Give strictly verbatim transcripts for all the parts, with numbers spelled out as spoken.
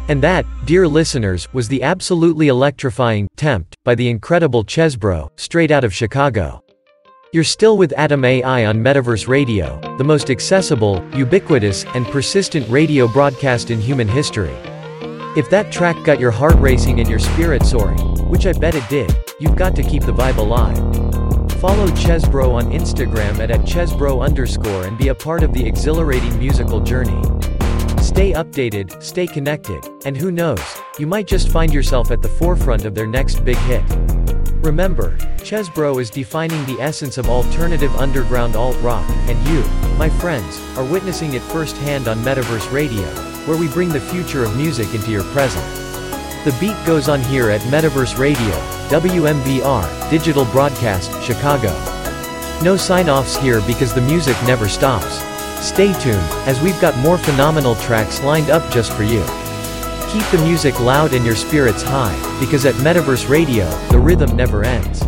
And that, dear listeners, was the absolutely electrifying Tempt by the incredible Chesbro, straight out of Chicago. You're still with Atom A I on Metaverse Radio, the most accessible, ubiquitous, and persistent radio broadcast in human history. If that track got your heart racing and your spirit soaring, which I bet it did, you've got to keep the vibe alive. Follow Chesbro on Instagram at, at Chesbro underscore and be a part of the exhilarating musical journey. Stay updated, stay connected, and who knows, you might just find yourself at the forefront of their next big hit. Remember, Chesbro is defining the essence of alternative underground alt-rock, and you, my friends, are witnessing it firsthand on Metaverse Radio, where we bring the future of music into your present. The beat goes on here at Metaverse Radio, W M B R, Digital Broadcast, Chicago. No sign-offs here because the music never stops. Stay tuned, as we've got more phenomenal tracks lined up just for you. Keep the music loud and your spirits high, because at Metaverse Radio, the rhythm never ends.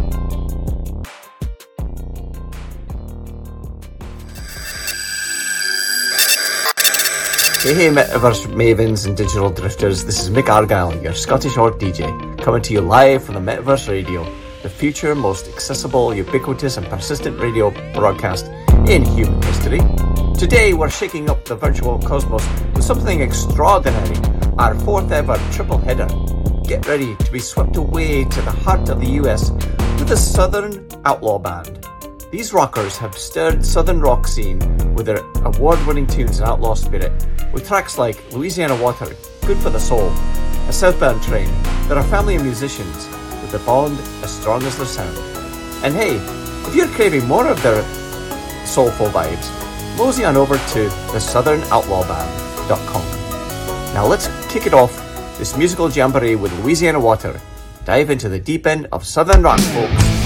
Hey hey Metaverse Mavens and Digital Drifters, this is Mick Argyle, your Scottish Orc D J, coming to you live from the Metaverse Radio, the future most accessible, ubiquitous and persistent radio broadcast in human history. Today we're shaking up the virtual cosmos with something extraordinary, our fourth ever triple header. Get ready to be swept away to the heart of the U S with the Southern Outlaw Band. These rockers have stirred Southern rock scene with their award-winning tunes and outlaw spirit, with tracks like Louisiana Water, Good for the Soul, A Southbound Train. They're a family of musicians with a bond as strong as their sound. And hey, if you're craving more of their soulful vibes, mosey on over to the southern outlaw band dot com. Now let's kick it off, this musical jamboree with Louisiana Water. Dive into the deep end of Southern rock, folks.